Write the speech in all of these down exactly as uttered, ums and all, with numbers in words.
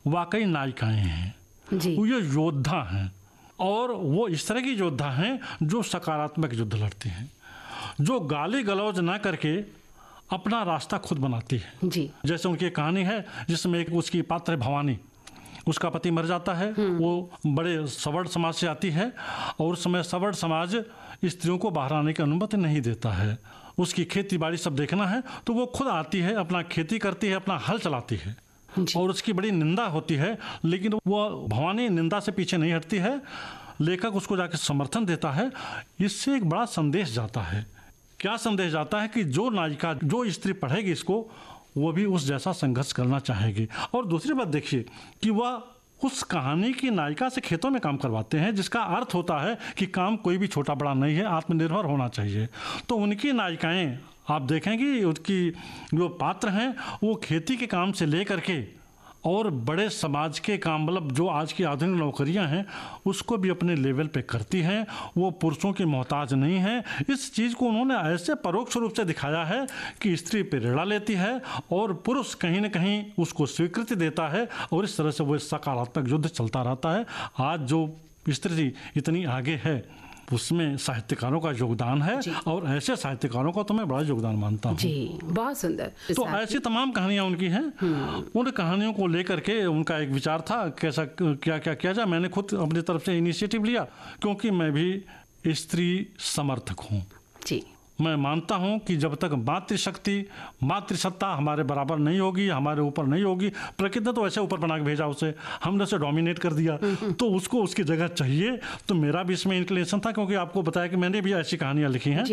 वाकई नायिकाएं हैं जी। वो ये योद्धा हैं और वो इस तरह की योद्धा हैं जो सकारात्मक युद्ध लड़ती हैं, जो गाली गलौज ना करके अपना रास्ता खुद बनाती है। जी। जैसे उनकी कहानी है जिसमें एक उसकी पात्र है भवानी, उसका पति मर जाता है, वो बड़े सवर्ण समाज से आती है और उस समय सवर्ण समाज स्त्रियों को बाहर आने की अनुमति नहीं देता है। उसकी खेती बाड़ी सब देखना है तो वो खुद आती है, अपना खेती करती है, अपना हल चलाती है और उसकी बड़ी निंदा होती है, लेकिन वो भवानी निंदा से पीछे नहीं हटती है। लेखक उसको जाके समर्थन देता है। इससे एक बड़ा संदेश जाता है। क्या संदेश जाता है कि जो नायिका, जो स्त्री पढ़ेगी इसको, वो भी उस जैसा संघर्ष करना चाहेगी। और दूसरी बात देखिए कि वह उस कहानी की नायिका से खेतों में काम करवाते हैं, जिसका अर्थ होता है कि काम कोई भी छोटा बड़ा नहीं है, आत्मनिर्भर होना चाहिए। तो उनकी नायिकाएं आप देखेंगे, उनकी जो पात्र हैं वो खेती के काम से लेकर के और बड़े समाज के काम, मतलब जो आज की आधुनिक नौकरियां हैं उसको भी अपने लेवल पे करती हैं। वो पुरुषों की मोहताज नहीं है। इस चीज़ को उन्होंने ऐसे परोक्ष रूप से दिखाया है कि स्त्री प्रेरणा लेती है और पुरुष कहीं ना कहीं उसको स्वीकृति देता है और इस तरह से वो सकारात्मक युद्ध चलता रहता है। आज जो स्त्री इतनी आगे है उसमें साहित्यकारों का योगदान है और ऐसे साहित्यकारों का तो मैं बड़ा योगदान मानता हूँ। जी, बहुत सुंदर। तो ऐसी तमाम कहानियां उनकी हैं। उन कहानियों को लेकर के उनका एक विचार था कैसा क्या क्या किया जाए। मैंने खुद अपनी तरफ से इनिशिएटिव लिया क्योंकि मैं भी स्त्री समर्थक हूँ। जी। मैं मानता हूं कि जब तक मातृशक्ति, मातृसत्ता हमारे बराबर नहीं होगी, हमारे ऊपर नहीं होगी, प्रकृति ने तो ऐसे ऊपर बना के भेजा उसे, हमने उसे डोमिनेट कर दिया, तो उसको उसकी जगह चाहिए। तो मेरा भी इसमें इंक्लिनेशन था क्योंकि आपको बताया कि मैंने भी ऐसी कहानियां लिखी हैं।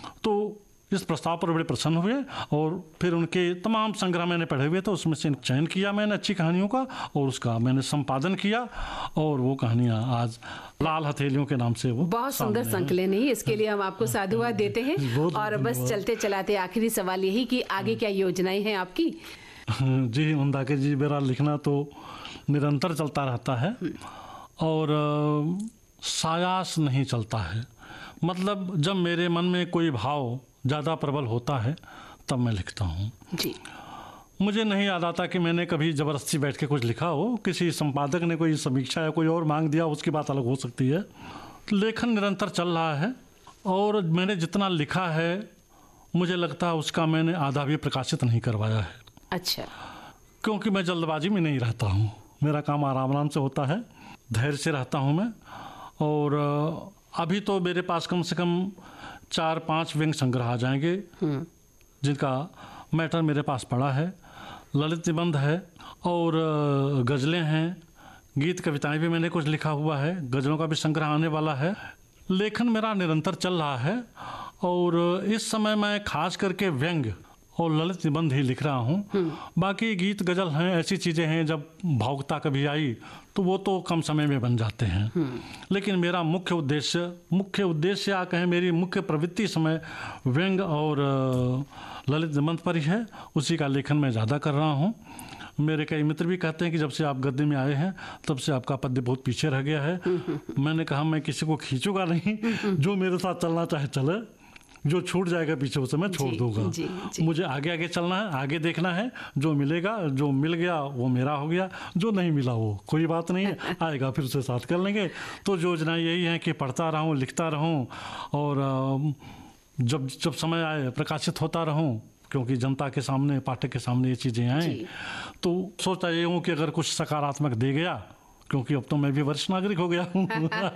तो इस प्रस्ताव पर बड़े प्रसन्न हुए और फिर उनके तमाम संग्रह मैंने पढ़े हुए थे, उसमें से चयन किया मैंने अच्छी कहानियों का और उसका मैंने संपादन किया और वो कहानियां आज लाल हथेलियों के नाम से वो बहुत सुंदर संकलन है। इसके लिए हम आपको साधुवाद देते हैं। और बस चलते चलाते आखिरी सवाल यही कि आगे क्या योजनाएं हैं आपकी? जी मंदाकिनी जी, मेरा लिखना तो निरंतर चलता रहता है और सायास नहीं चलता है। मतलब जब मेरे मन में कोई भाव ज़्यादा प्रबल होता है तब मैं लिखता हूँ। जी। मुझे नहीं याद आता कि मैंने कभी ज़बरदस्ती बैठ के कुछ लिखा हो। किसी संपादक ने कोई समीक्षा या कोई और मांग दिया, उसकी बात अलग हो सकती है। लेखन निरंतर चल रहा है और मैंने जितना लिखा है मुझे लगता है उसका मैंने आधा भी प्रकाशित नहीं करवाया है। अच्छा। क्योंकि मैं जल्दबाजी में नहीं रहता हूँ, मेरा काम आराम आराम से होता है, धैर्य से रहता हूँ मैं। और अभी तो मेरे पास कम से कम चार पांच व्यंग संग्रह आ जाएंगे जिनका मैटर मेरे पास पड़ा है। ललित निबंध है और गज़लें हैं, गीत कविताएं भी मैंने कुछ लिखा हुआ है, गज़लों का भी संग्रह आने वाला है। लेखन मेरा निरंतर चल रहा है और इस समय मैं खास करके व्यंग और ललित निबंध ही लिख रहा हूँ। बाकी गीत गज़ल हैं, ऐसी चीज़ें हैं जब भावुकता कभी आई तो वो तो कम समय में बन जाते हैं। लेकिन मेरा मुख्य उद्देश्य मुख्य उद्देश्य या कहें मेरी मुख्य प्रवृत्ति समय व्यंग और ललित निबंध पर ही है। उसी का लेखन मैं ज़्यादा कर रहा हूँ। मेरे कई मित्र भी कहते हैं कि जब से आप गद्य में आए हैं तब से आपका पद्य बहुत पीछे रह गया है। मैंने कहा मैं किसी को खींचूंगा नहीं, जो मेरे साथ चलना चाहे चले, जो छूट जाएगा पीछे उसे मैं छोड़ दूंगा। जी, जी। मुझे आगे आगे चलना है, आगे देखना है। जो मिलेगा, जो मिल गया वो मेरा हो गया, जो नहीं मिला वो कोई बात नहीं है, आएगा फिर उसे साथ कर लेंगे। तो योजना यही है कि पढ़ता रहूं, लिखता रहूं और जब जब समय आए प्रकाशित होता रहूं, क्योंकि जनता के सामने, पाठक के सामने ये चीज़ें आएँ। तो सोचता ये हूँ कि अगर कुछ सकारात्मक दे गया, क्योंकि अब तो मैं भी वरिष्ठ नागरिक हो गया हूँ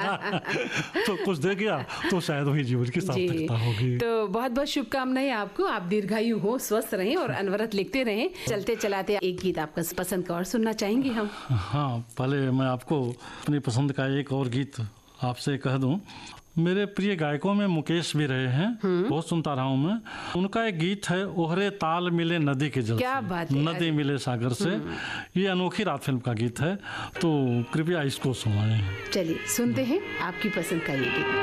तो कुछ दे गया तो शायद वही जीवन की सार्थकता होगी। तो बहुत बहुत शुभकामनाएं आपको, आप दीर्घायु हो, स्वस्थ रहें और अनवरत लिखते रहें। चलते चलाते एक गीत आपका पसंद का और सुनना चाहेंगे हम? हाँ, पहले मैं आपको अपनी पसंद का एक और गीत आपसे कह दूं। मेरे प्रिय गायकों में मुकेश भी रहे हैं, बहुत सुनता रहा हूँ मैं। उनका एक गीत है, ओहरे ताल मिले नदी के जल क्या से, बात है, नदी मिले सागर से। ये अनोखी रात फिल्म का गीत है, तो कृपया इसको सुनाएं। चलिए सुनते हैं आपकी पसंद का ये गीत।